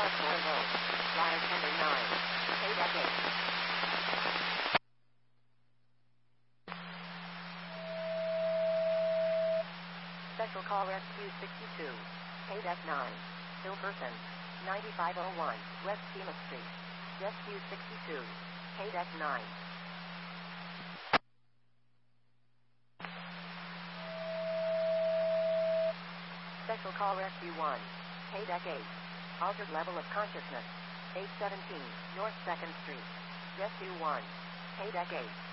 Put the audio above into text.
Park Road. Ladder tender 9. KDEC 8. Special call Rescue 62. KDEC 9. Silverton. 9501 West Schema Street. Rescue 62. KDEC 9. Special call Rescue 1. KDEC 8. Altered level of consciousness. 817 North 2nd Street. Rescue 1. KDEC 8.